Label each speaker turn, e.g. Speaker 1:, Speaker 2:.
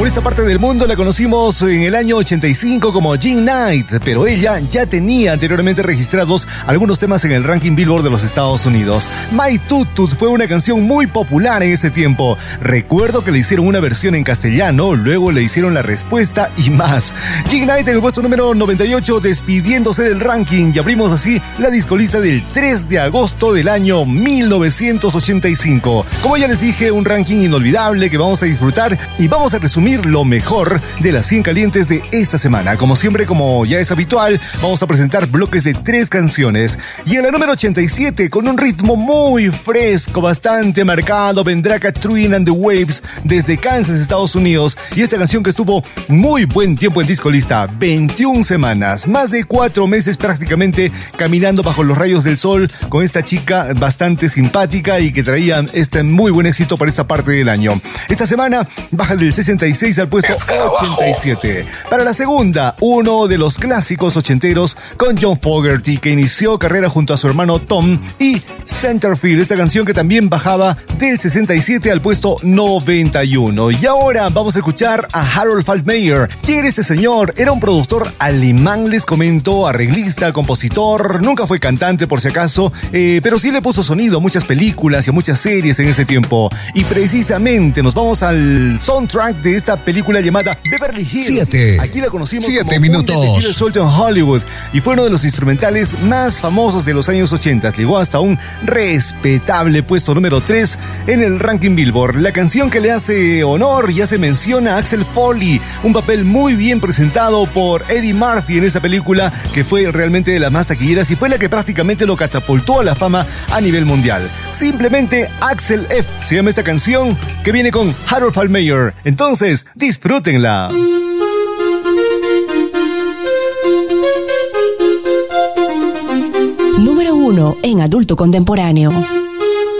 Speaker 1: Por esta parte del mundo la conocimos en el año 85 como Jean Knight, pero ella ya tenía anteriormente registrados algunos temas en el ranking Billboard de los Estados Unidos. My Tutus fue una canción muy popular en ese tiempo. Recuerdo que le hicieron una versión en castellano, luego le hicieron la respuesta y más. Jean Knight en el puesto número 98, despidiéndose del ranking, y abrimos así la discolista del 3 de agosto del año 1985. Como ya les dije, un ranking inolvidable que vamos a disfrutar y vamos a resumir lo mejor de las 100 calientes de esta semana. Como siempre, como ya es habitual, vamos a presentar bloques de 3 canciones. Y en la número 87, con un ritmo muy fresco, bastante marcado, vendrá Katrina and the Waves desde Kansas, Estados Unidos. Y esta canción que estuvo muy buen tiempo en discolista, 21 semanas, más de 4 meses prácticamente caminando bajo los rayos del sol con esta chica bastante simpática y que traía este muy buen éxito para esta parte del año. Esta semana baja del 66 al puesto 87. Para la segunda, uno de los clásicos ochenteros con John Fogerty, que inició carrera junto a su hermano Tom, y Centerfield, esta canción que también bajaba del 67 al puesto 91. Y ahora vamos a escuchar a Harold Faltermeyer. ¿Quién era este señor? Era un productor alemán, les comento, arreglista, compositor, nunca fue cantante por si acaso, pero sí le puso sonido a muchas películas y a muchas series en ese tiempo. Y precisamente nos vamos al soundtrack de esta película llamada Beverly Hills.
Speaker 2: 7.
Speaker 1: Aquí la conocimos
Speaker 2: 7
Speaker 1: como
Speaker 2: minutos.
Speaker 1: Un detective suelto en Hollywood, y fue uno de los instrumentales más famosos de los años 80. Llegó hasta un respetable puesto número 3 en el ranking Billboard. La canción que le hace honor y hace mención a Axel Foley, un papel muy bien presentado por Eddie Murphy en esa película, que fue realmente de las más taquilleras y fue la que prácticamente lo catapultó a la fama a nivel mundial. Simplemente Axel F. se llama esta canción, que viene con Harold Faltermeyer. Entonces, disfrútenla.
Speaker 3: Número 1 en adulto contemporáneo.